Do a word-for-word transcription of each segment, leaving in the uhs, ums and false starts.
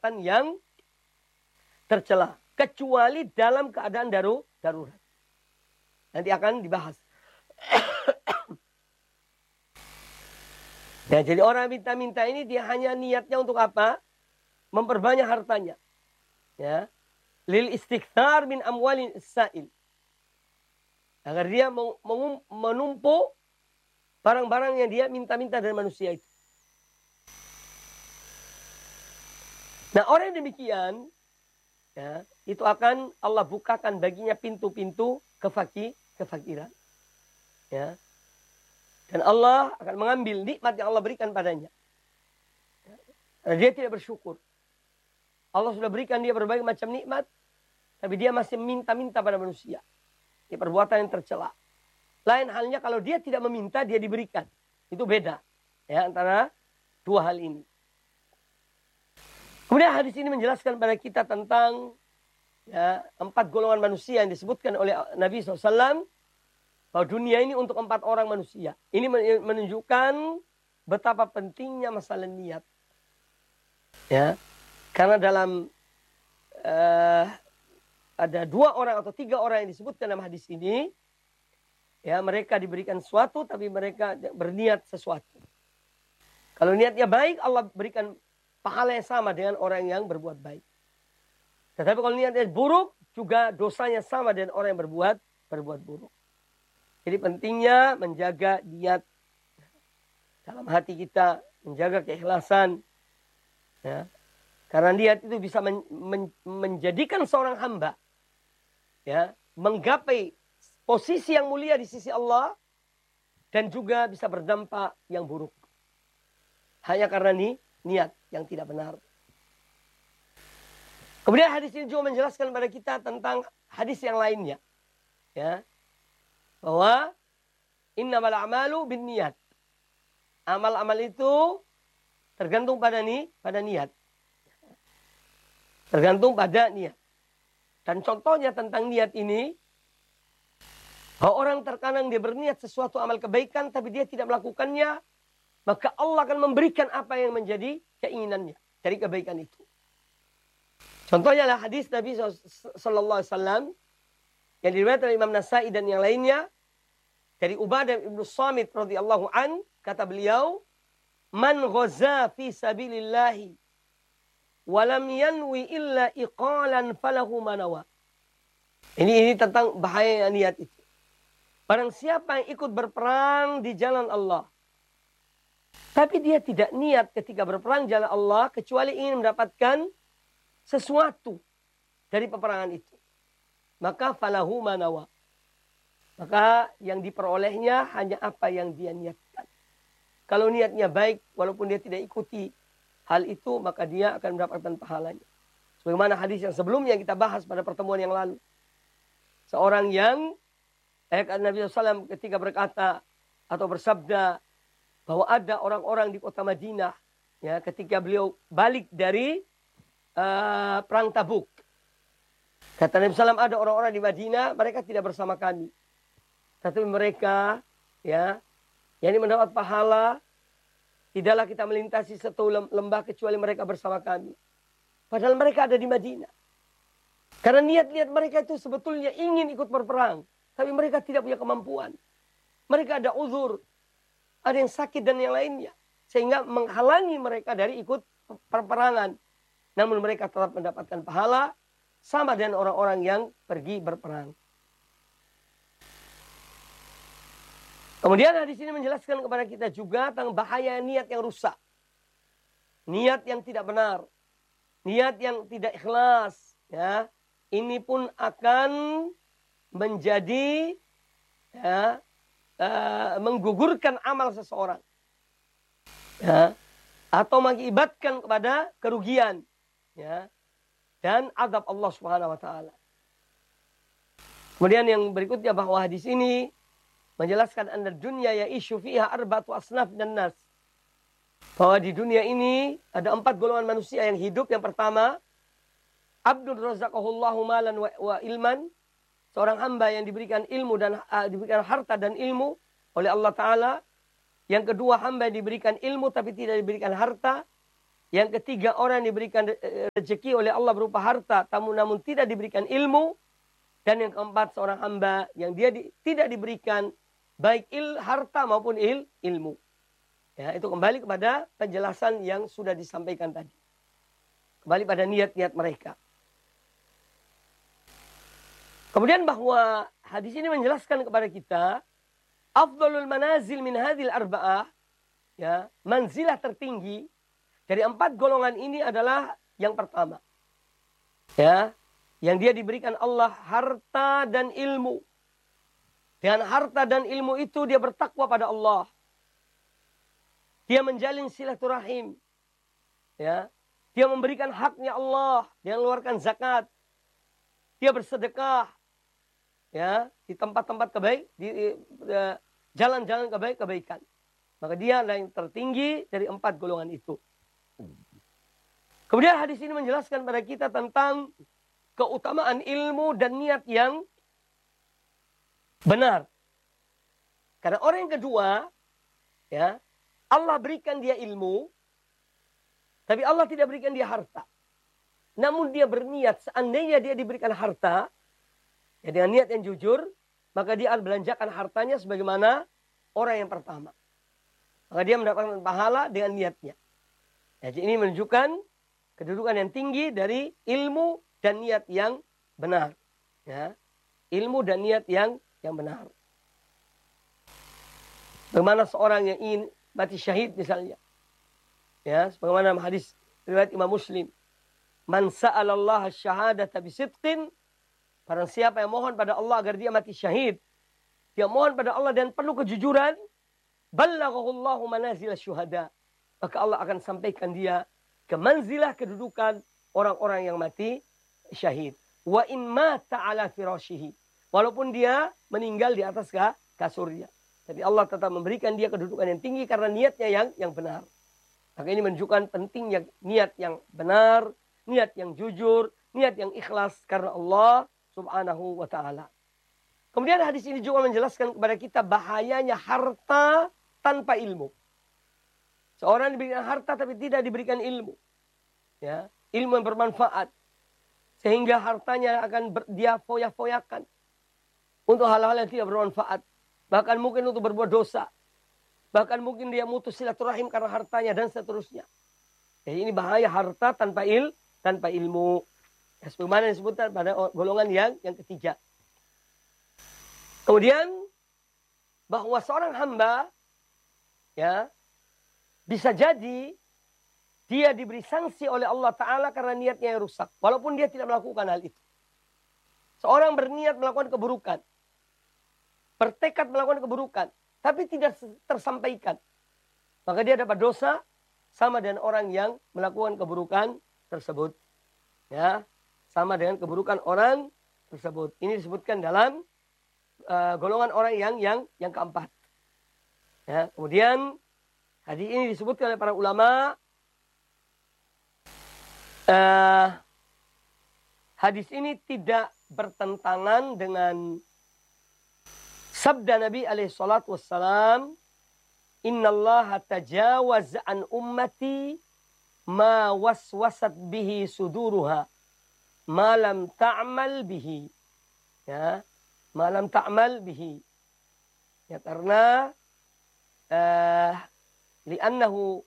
kesempatan yang tercela. Kecuali dalam keadaan daru, darurat. Nanti akan dibahas. Ya, jadi orang minta-minta ini dia hanya niatnya untuk apa? Memperbanyak hartanya. Ya. Lil istikthar min amwalin sa'il. Agar dia menumpuk barang-barang yang dia minta-minta dari manusia itu. Nah, orang yang demikian, ya, itu akan Allah bukakan baginya pintu-pintu kefakir, kefakiran. Ya. Dan Allah akan mengambil nikmat yang Allah berikan padanya. Dan dia tidak bersyukur. Allah sudah berikan dia berbagai macam nikmat, tapi dia masih minta-minta pada manusia. Ini perbuatan yang tercela. Lain halnya kalau dia tidak meminta, dia diberikan. Itu beda. Ya, antara dua hal ini. Kemudian hadis ini menjelaskan pada kita tentang ya, empat golongan manusia yang disebutkan oleh Nabi shallallahu alaihi wasallam. Bahwa dunia ini untuk empat orang manusia. Ini menunjukkan betapa pentingnya masalah niat. Ya, karena dalam uh, ada dua orang atau tiga orang yang disebutkan dalam hadis ini. Ya, mereka diberikan sesuatu tapi mereka berniat sesuatu. Kalau niatnya baik, Allah berikan pahala yang sama dengan orang yang berbuat baik. Tetapi kalau niatnya buruk, juga dosanya sama dengan orang yang berbuat berbuat buruk. Jadi pentingnya menjaga niat dalam hati kita, menjaga keikhlasan. Ya. Karena niat itu bisa men, men, menjadikan seorang hamba ya, menggapai posisi yang mulia di sisi Allah dan juga bisa berdampak yang buruk. Hanya karena ni, niat yang tidak benar. Kemudian hadis ini juga menjelaskan kepada kita tentang hadis yang lainnya. Ya. Bahwa innamal a'malu bin niat. Amal-amal itu tergantung pada ni, pada niat. Tergantung pada niat. Dan contohnya tentang niat ini, bahwa orang terkadang dia berniat sesuatu amal kebaikan tapi dia tidak melakukannya, maka Allah akan memberikan apa yang menjadi keinginannya dari kebaikan itu. Contohnya adalah hadis Nabi shallallahu alaihi wasallam yang diriwayatkan oleh Imam Nasai dan yang lainnya dari Ubadah bin Samit radhiyallahu an, kata beliau, man ghaza fi sabilillahi wa lam yanwi illa iqalan falahu manawa. Ini ini tentang bahaya niat itu. Barang siapa yang ikut berperang di jalan Allah, tapi dia tidak niat ketika berperang jalan Allah kecuali ingin mendapatkan sesuatu dari peperangan itu, maka falahu manawa. Maka yang diperolehnya hanya apa yang dia niatkan. Kalau niatnya baik, walaupun dia tidak ikuti hal itu, maka dia akan mendapatkan pahalanya. Sebagaimana hadis yang sebelumnya kita bahas pada pertemuan yang lalu. Seorang yang, eh, Nabi shallallahu alaihi wasallam ketika berkata atau bersabda bahwa ada orang-orang di kota Madinah, ya, ketika beliau balik dari uh, perang Tabuk. Kata Nabi shallallahu alaihi wasallam, ada orang-orang di Madinah, mereka tidak bersama kami. Tetapi mereka, ya, yang mendapat pahala, tidaklah kita melintasi satu lembah kecuali mereka bersama kami. Padahal mereka ada di Madinah. Karena niat-niat mereka itu sebetulnya ingin ikut berperang, tapi mereka tidak punya kemampuan. Mereka ada uzur, ada yang sakit dan yang lainnya, sehingga menghalangi mereka dari ikut perperangan. Namun mereka tetap mendapatkan pahala sama dengan orang-orang yang pergi berperang. Kemudian hadis ini menjelaskan kepada kita juga tentang bahaya niat yang rusak. Niat yang tidak benar. Niat yang tidak ikhlas. Ya, ini pun akan menjadi ya, uh, menggugurkan amal seseorang. Ya, atau mengakibatkan kepada kerugian. Ya, dan azab Allah Subhanahu wa taala. Kemudian yang berikutnya bahwa hadis ini menjelaskan anna dunya ya'ishu fiha arba'atu asnaf dan nas. Bahwa di dunia ini ada empat golongan manusia yang hidup. Yang pertama, abdul razaqahullahu malan wa, wa ilman. Seorang hamba yang diberikan ilmu dan uh, diberikan harta dan ilmu oleh Allah Ta'ala. Yang kedua, hamba yang diberikan ilmu tapi tidak diberikan harta. Yang ketiga, orang yang diberikan rezeki oleh Allah berupa harta, namun, namun tidak diberikan ilmu. Dan yang keempat, seorang hamba yang dia di, tidak diberikan baik il, harta maupun il, ilmu. Ya, itu kembali kepada penjelasan yang sudah disampaikan tadi. Kembali pada niat-niat mereka. Kemudian bahwa hadis ini menjelaskan kepada kita, afdalul manazil min hadhil arba'ah, ya, manzilah tertinggi dari empat golongan ini adalah yang pertama. Ya, yang dia diberikan Allah harta dan ilmu. Dengan harta dan ilmu itu dia bertakwa pada Allah. Dia menjalin silaturahim. Ya, dia memberikan haknya Allah, dia mengeluarkan zakat. Dia bersedekah. Ya, di tempat-tempat kebaik, di jalan-jalan kebaik kebaikan. Maka dia adalah yang tertinggi dari empat golongan itu. Kemudian hadis ini menjelaskan pada kita tentang keutamaan ilmu dan niat yang benar. Karena orang yang kedua, ya, Allah berikan dia ilmu, tapi Allah tidak berikan dia harta. Namun dia berniat, seandainya dia diberikan harta, ya, dengan niat yang jujur, maka dia akan belanjakan hartanya sebagaimana orang yang pertama. Maka dia mendapatkan pahala dengan niatnya. Jadi ini menunjukkan kedudukan yang tinggi dari ilmu dan niat yang benar. Ya. Ilmu dan niat yang yang benar. Bagaimana seorang yang ingin mati syahid misalnya. Ya, sebagaimana hadis riwayat Imam Muslim. Man sa'alallaha syahadata bisidqin, barang siapa yang mohon pada Allah agar dia mati syahid, dia mohon pada Allah dan penuh kejujuran, ballaghahullahu manazil syuhada, maka Allah akan sampaikan dia ke manzilah kedudukan orang-orang yang mati syahid. Wa in mata ala firashihi, walaupun dia meninggal di atas kasurnya, tapi Allah tetap memberikan dia kedudukan yang tinggi karena niatnya yang yang benar. Maka ini menunjukkan pentingnya niat yang benar, niat yang jujur, niat yang ikhlas karena Allah Subhanahu wa ta'ala. Kemudian hadis ini juga menjelaskan kepada kita bahayanya harta tanpa ilmu. Seorang diberikan harta tapi tidak diberikan ilmu. Ya, ilmu yang bermanfaat. Sehingga hartanya akan ber, dia foya-foyakan. Untuk hal-hal yang tidak bermanfaat. Bahkan mungkin untuk berbuat dosa. Bahkan mungkin dia mutus silaturahim karena hartanya dan seterusnya. Jadi ini bahaya harta tanpa il, tanpa ilmu. Ya, sebagaimana disebutkan pada golongan yang yang ketiga. Kemudian bahwa seorang hamba, ya, bisa jadi dia diberi sanksi oleh Allah Ta'ala karena niatnya yang rusak. Walaupun dia tidak melakukan hal itu. Seorang berniat melakukan keburukan. Bertekad melakukan keburukan. Tapi tidak tersampaikan. Maka dia dapat dosa sama dengan orang yang melakukan keburukan tersebut. Ya, sama dengan keburukan orang tersebut. Ini disebutkan dalam uh, golongan orang yang yang yang keempat. Ya, kemudian hadis ini disebutkan oleh para ulama. Uh, hadis ini tidak bertentangan dengan sabda Nabi alaihi salatu wassalam, innallaha tajawaz an ummati ma waswasat bihi suduruha ma lam ta'mal bihi. Ya, ma lam ta'mal bihi. Ya, karena uh, li'annahu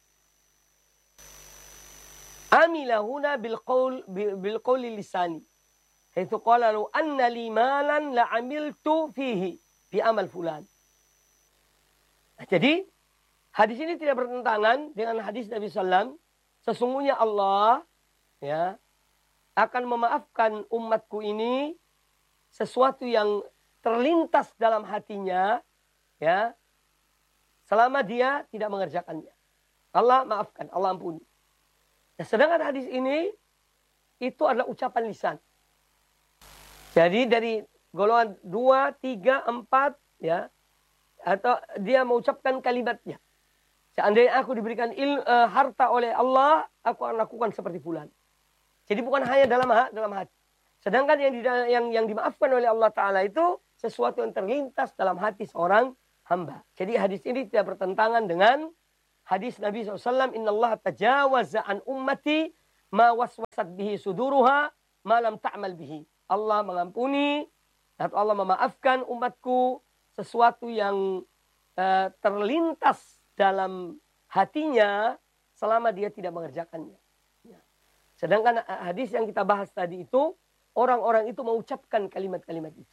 amila huna bil qaul bil qauli lisani. Haitsu qala lu anna li malan la amiltu fihi fi amal fulan. Nah, jadi hadis ini tidak bertentangan dengan hadis Nabi sallallahu alaihi wasallam. Sesungguhnya Allah, ya, akan memaafkan umatku ini sesuatu yang terlintas dalam hatinya, ya, selama dia tidak mengerjakannya. Allah maafkan, Allah ampuni. Nah, sedangkan hadis ini itu adalah ucapan lisan. Jadi dari golongan dua, tiga, empat, ya, atau dia mengucapkan kalimatnya. Seandainya aku diberikan il, uh, harta oleh Allah, aku akan lakukan seperti fulan. Jadi bukan hanya dalam dalam hati. Sedangkan yang, di, yang yang dimaafkan oleh Allah Ta'ala itu sesuatu yang terlintas dalam hati seorang hamba. Jadi hadis ini tidak bertentangan dengan hadis Nabi shallallahu alaihi wasallam, Inna Allah tajawaza an ummati ma waswasat bihi suduruha ma lam ta'mal bihi. Allah mengampuni atau Allah memaafkan umatku sesuatu yang uh, terlintas dalam hatinya selama dia tidak mengerjakannya. Ya. Sedangkan hadis yang kita bahas tadi itu, orang-orang itu mengucapkan kalimat-kalimat itu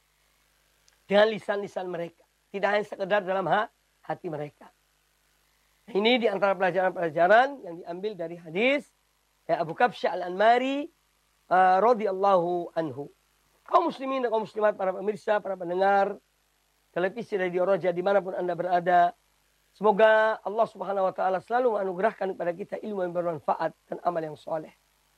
dengan lisan-lisan mereka. Tidak hanya sekedar dalam hati mereka. Ini di antara pelajaran-pelajaran yang diambil dari hadis ya, Abu Kabsyah Al-Anmari uh, radhiyallahu anhu. Kaum muslimin dan kaum muslimat, para pemirsa, para pendengar televisi Radio Roja dimanapun Anda berada, semoga Allah Subhanahu wa taala selalu menganugerahkan kepada kita ilmu yang bermanfaat dan amal yang soleh.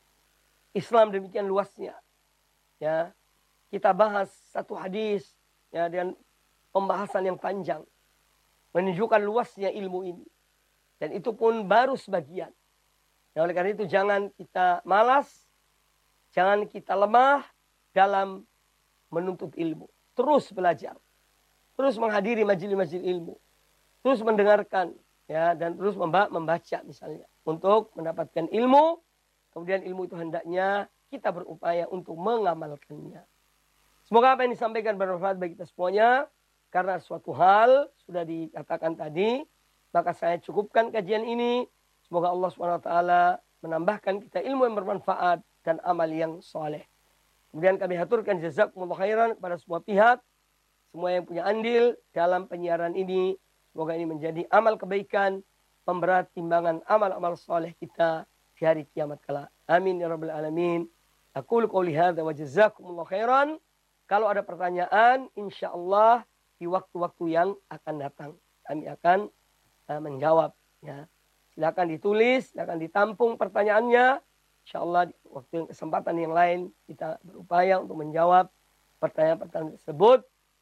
Islam demikian luasnya. Ya, kita bahas satu hadis ya dengan pembahasan yang panjang, menunjukkan luasnya ilmu ini. Dan itu pun baru sebagian. Nah, oleh karena itu jangan kita malas, jangan kita lemah dalam menuntut ilmu. Terus belajar, terus menghadiri majelis-majelis ilmu, terus mendengarkan, ya, dan terus membaca misalnya untuk mendapatkan ilmu. Kemudian ilmu itu hendaknya kita berupaya untuk mengamalkannya. Semoga apa yang disampaikan bermanfaat bagi kita semuanya. Karena suatu hal sudah dikatakan tadi, maka saya cukupkan kajian ini. Semoga Allah subhanahu wa taala menambahkan kita ilmu yang bermanfaat dan amal yang soleh. Kemudian kami haturkan jazakumullah khairan kepada semua pihak, semua yang punya andil dalam penyiaran ini. Semoga ini menjadi amal kebaikan, pemberat timbangan amal-amal soleh kita di hari kiamat kelak. Amin ya rabbal alamin. Aqulu qouli hadza wa jazakumullah khairan. Kalau ada pertanyaan, insya Allah di waktu-waktu yang akan datang kami akan uh, menjawab. Ya. Silakan ditulis, silakan ditampung pertanyaannya. Insya Allah di waktu yang kesempatan yang lain kita berupaya untuk menjawab pertanyaan-pertanyaan tersebut.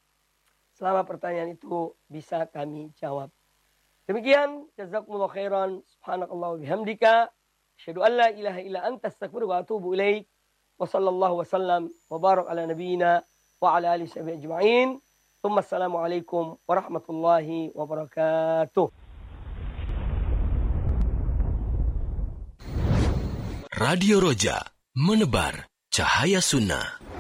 Selama pertanyaan itu bisa kami jawab. Demikian, jazakumullah khairan. Subhanakallah wa bihamdika. Asyhadu an la ilaha illa anta astaghfiruka wa atubu ilaik. Wa sallallahu wa sallam wa barak ala nabiyyina wa ala alihi wa ajma'in. Assalamualaikum warahmatullahi wabarakatuh. Radio Roja, menebar cahaya sunnah.